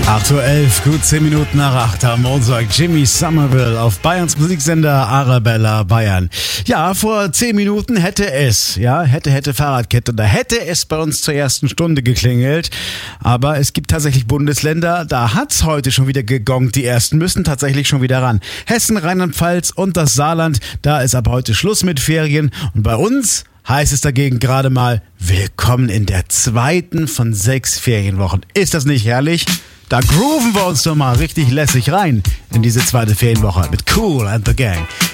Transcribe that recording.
8:11 Uhr, gut 10 Minuten nach 8 am Montag. Jimmy Somerville auf Bayerns Musiksender Arabella Bayern. Ja, vor 10 Minuten hätte Fahrradkette, da hätte es bei uns zur ersten Stunde geklingelt. Aber es gibt tatsächlich Bundesländer, da hat's heute schon wieder gegongt. Die ersten müssen tatsächlich schon wieder ran. Hessen, Rheinland-Pfalz und das Saarland, da ist ab heute Schluss mit Ferien. Und bei uns heißt es dagegen gerade mal, willkommen in der zweiten von 6 Ferienwochen. Ist das nicht herrlich? Da grooven wir uns doch mal richtig lässig rein in diese zweite Ferienwoche mit Kool and the Gang.